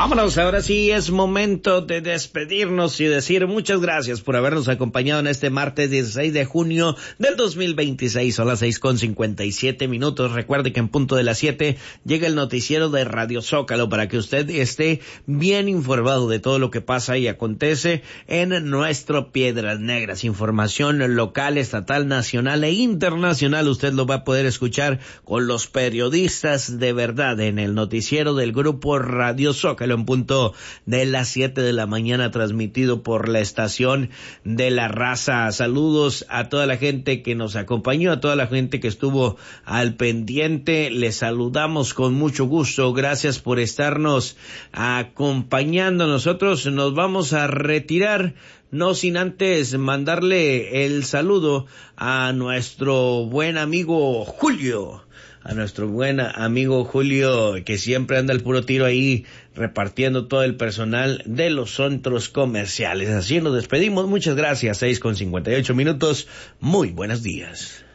Vámonos, ahora sí es momento de despedirnos y decir muchas gracias por habernos acompañado en este martes 16 de junio del 2026. Son las 6:57. Recuerde que en punto de las 7 llega el noticiero de Radio Zócalo para que usted esté bien informado de todo lo que pasa y acontece en nuestro Piedras Negras. Información local, estatal, nacional e internacional. Usted lo va a poder escuchar con los periodistas de verdad en el noticiero del grupo Radio Zócalo en punto de las 7 de la mañana, transmitido por la estación de La Raza. Saludos a toda la gente que nos acompañó, a toda la gente que estuvo al pendiente. Les saludamos con mucho gusto. Gracias por estarnos acompañando. Nosotros nos vamos a retirar, no sin antes mandarle el saludo a nuestro buen amigo Julio. A nuestro buen amigo Julio, que siempre anda al puro tiro ahí repartiendo todo el personal de los centros comerciales. Así nos despedimos. Muchas gracias. 6:58. Muy buenos días.